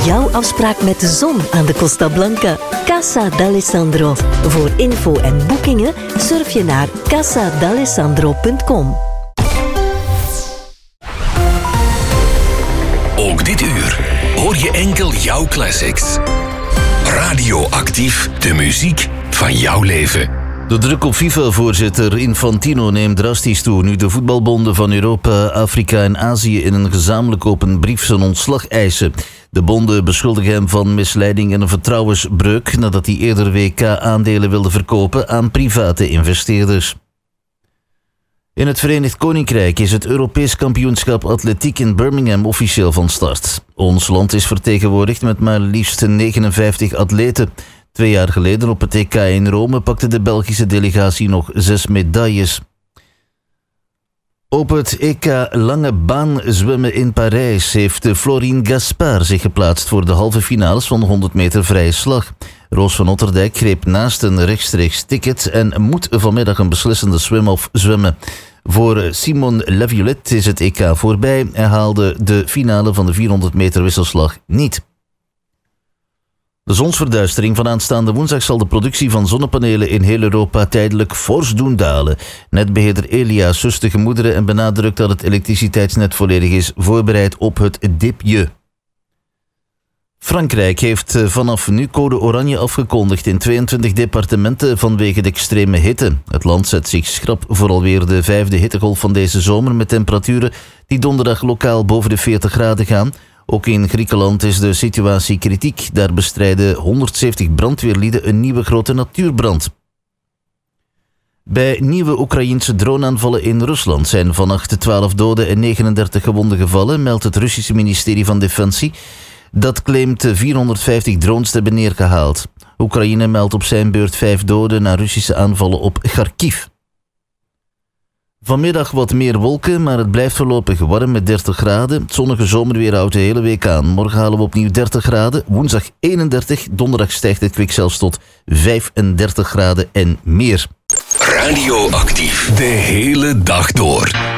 jouw afspraak met de zon aan de Costa Blanca. Casa d'Alessandro. Voor info en boekingen surf je naar casadalessandro.com. Ook dit uur hoor je enkel jouw classics. Radioactief, de muziek van jouw leven. De druk op FIFA-voorzitter Infantino neemt drastisch toe nu de voetbalbonden van Europa, Afrika en Azië in een gezamenlijk open brief zijn ontslag eisen. De bonden beschuldigen hem van misleiding en een vertrouwensbreuk nadat hij eerder WK-aandelen wilde verkopen aan private investeerders. In het Verenigd Koninkrijk is het Europees kampioenschap atletiek in Birmingham officieel van start. Ons land is vertegenwoordigd met maar liefst 59 atleten. 2 jaar geleden op het EK in Rome pakte de Belgische delegatie nog 6 medailles. Op het EK lange baan zwemmen in Parijs heeft Florine Gaspard zich geplaatst voor de halve finales van de 100 meter vrije slag. Roos van Otterdijk greep naast een rechtstreeks ticket en moet vanmiddag een beslissende swim-off zwemmen. Voor Simone Laviolette is het EK voorbij en haalde de finale van de 400 meter wisselslag niet. De zonsverduistering van aanstaande woensdag zal de productie van zonnepanelen in heel Europa tijdelijk fors doen dalen. Netbeheerder Elia sust de gemoederen en benadrukt dat het elektriciteitsnet volledig is voorbereid op het dipje. Frankrijk heeft vanaf nu code oranje afgekondigd in 22 departementen vanwege de extreme hitte. Het land zet zich schrap voor alweer de 5e hittegolf van deze zomer met temperaturen die donderdag lokaal boven de 40 graden gaan. Ook in Griekenland is de situatie kritiek. Daar bestrijden 170 brandweerlieden een nieuwe grote natuurbrand. Bij nieuwe Oekraïense droneaanvallen in Rusland zijn vannacht 12 doden en 39 gewonden gevallen, meldt het Russische ministerie van Defensie. Dat claimt 450 drones te hebben neergehaald. Oekraïne meldt op zijn beurt 5 doden na Russische aanvallen op Kharkiv. Vanmiddag wat meer wolken, maar het blijft voorlopig warm met 30 graden. Het zonnige zomerweer houdt de hele week aan. Morgen halen we opnieuw 30 graden, woensdag 31, donderdag stijgt het kwik zelfs tot 35 graden en meer. Radioactief, de hele dag door.